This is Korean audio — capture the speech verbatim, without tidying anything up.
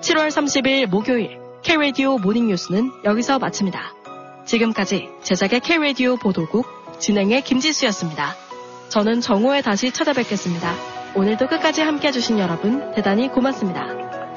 칠월 삼십일 목요일 K-라디오 모닝뉴스는 여기서 마칩니다. 지금까지 제작의 K-라디오 보도국 진행의 김지수였습니다. 저는 정오에 다시 찾아뵙겠습니다. 오늘도 끝까지 함께 해주신 여러분 대단히 고맙습니다.